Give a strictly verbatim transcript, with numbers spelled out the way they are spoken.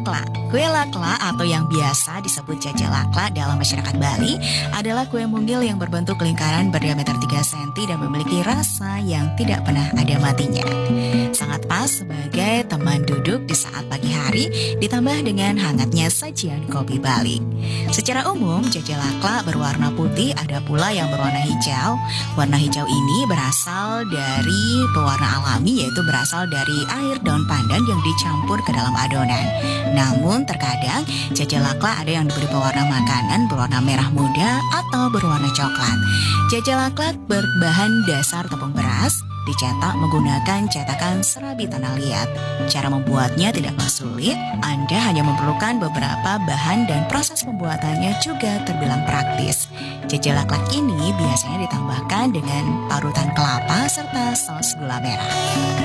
lakla. Kue lakla atau yang biasa disebut jaja lakla dalam masyarakat Bali adalah kue mungil yang berbentuk lingkaran berdiameter tiga sentimeter dan memiliki rasa yang tidak pernah ada matinya. Sangat pas sebagai teman duduk di saat pagi hari ditambah dengan hangatnya sajian kopi Bali. Secara umum jaja lakla berwarna putih, ada pula yang berwarna hijau. Warna hijau ini berasal dari pewarna alami, yaitu berasal dari air daun pandan yang dicampur ke dalam adonan. Namun terkadang jaja lakla ada yang diberi pewarna makanan berwarna merah muda atau berwarna coklat. Jaja lakla berbahan dasar tepung beras, dicetak menggunakan cetakan serabi tanah liat. Cara membuatnya tidaklah sulit, Anda hanya memerlukan beberapa bahan dan proses pembuatannya juga terbilang praktis. Jaja laklak ini biasanya ditambahkan dengan parutan kelapa serta saus gula merah.